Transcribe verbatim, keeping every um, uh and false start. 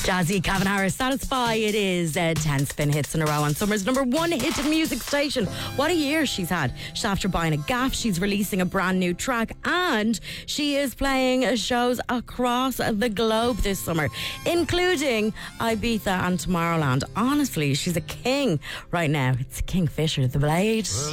Jazzy Kavanagh, Satisfy. It is uh, ten spin hits in a row on Summer's number one hit music station. What a year she's had. She's after buying a gaff, she's releasing a brand new track, and she is playing shows across the globe this summer, including Ibiza and Tomorrowland. Honestly, she's a king right now. It's Kingfisher, the Blade.